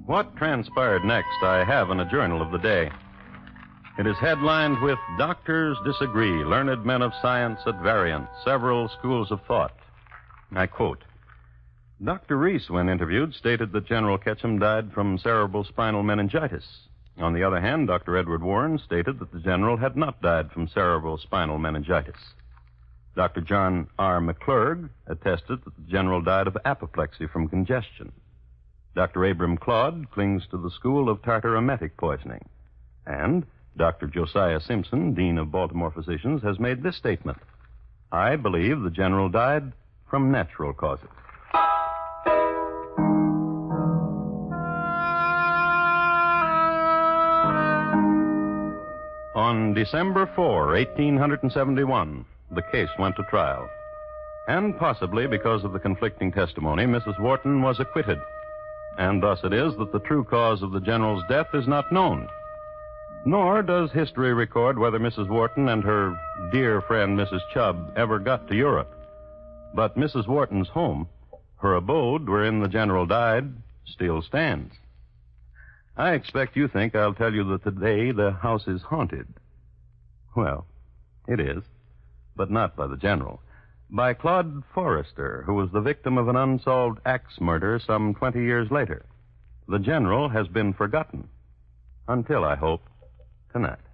What transpired next, I have in a journal of the day. It is headlined with Doctors Disagree, Learned Men of Science at Variance, Several Schools of Thought. I quote, Dr. Reese, when interviewed, stated that General Ketchum died from cerebral spinal meningitis. On the other hand, Dr. Edward Warren stated that the general had not died from cerebral spinal meningitis. Dr. John R. McClurg attested that the general died of apoplexy from congestion. Dr. Abram Claude clings to the school of tartaremetic poisoning. And Dr. Josiah Simpson, Dean of Baltimore Physicians, has made this statement. I believe the general died from natural causes. On December 4, 1871, the case went to trial. And possibly because of the conflicting testimony, Mrs. Wharton was acquitted. And thus it is that the true cause of the general's death is not known. Nor does history record whether Mrs. Wharton and her dear friend Mrs. Chubb ever got to Europe. But Mrs. Wharton's home, her abode wherein the general died, still stands. I expect you think I'll tell you that today the house is haunted. Well, it is, but not by the general. By Claude Forrester, who was the victim of an unsolved axe murder some 20 years later. The general has been forgotten. Until, I hope, tonight.